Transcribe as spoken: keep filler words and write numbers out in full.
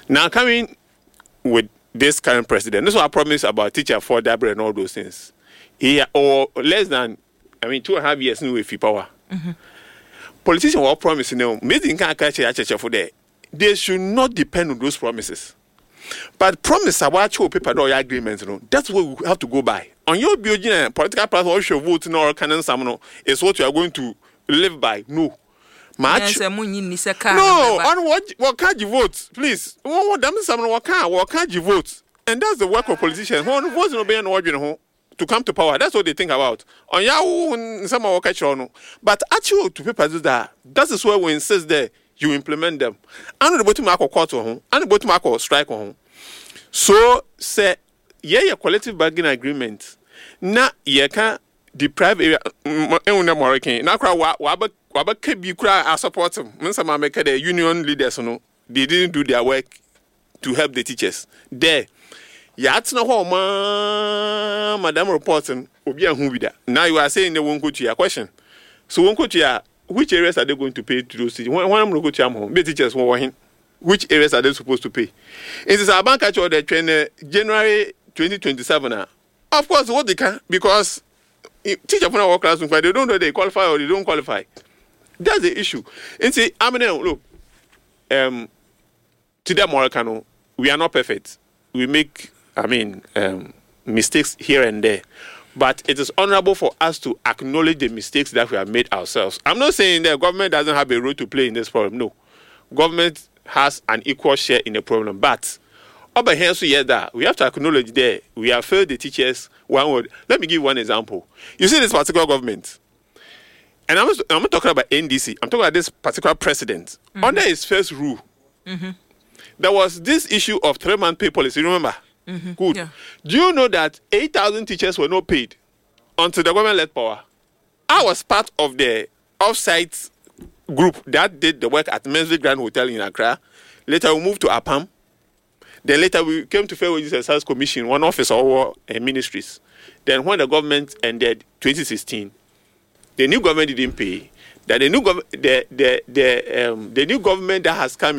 Now coming with this current president, this is what I promised about teacher affordable and all those things. He or less than, I mean, two and a half years new with power. Mm-hmm. Politicians were promising them, meeting can't catch a for there. They should not depend on those promises. But promise about your paper or your agreements, you know, that's what we have to go by. On your building, political platform, your vote in our canon, is what you are going to live by. No. Match. No, on what what can't you vote? Please. What damn someone what can't what can't you vote? And that's the work of politicians. One votes no be an origin to come to power. That's what they think about. On Yahoo, some will catch on. But actually, to people do that, that is where we insist that you implement them. And the bottom mark or quarter home, and the bottom mark or strike home. So, say, yeah, your collective bargaining agreement. Na, ye can deprive area. Now, cry, Waba kebi kura I support them. When some make the union leaders, no, they didn't do their work to help the teachers. There, yats no home, Madam reporting, Obia Hubida. Now you are saying they won't go to your question. So, won't go to your which areas are they going to pay to those teachers? One of them go to your home, teachers who which areas are they supposed to pay? It is a bank catch order train January twenty twenty-seven. Of course, what they can because teacher from our classroom, they don't know they qualify or they don't qualify. That's the issue. And see, I mean, look, um, today, Moroccan, we are not perfect. We make, I mean, um, mistakes here and there. But it is honorable for us to acknowledge the mistakes that we have made ourselves. I'm not saying that government doesn't have a role to play in this problem. No. Government has an equal share in the problem. But over here, so yeah, that we have to acknowledge that we have failed the teachers one word. Let me give one example. You see this particular government. And I'm, I'm not talking about N D C. I'm talking about this particular president. Mm-hmm. Under his first rule, mm-hmm. there was this issue of three-month pay policy. Remember? Mm-hmm. Good. Yeah. Do you know that eight thousand teachers were not paid until the government led power? I was part of the off-site group that did the work at Menzies Grand Hotel in Accra. Later, we moved to A P A M. Then later, we came to Fair Wages and Salaries Commission, one office or uh, ministries. Then when the government ended twenty sixteen, the new government didn't pay. That the new government, the the the um, the new government that has come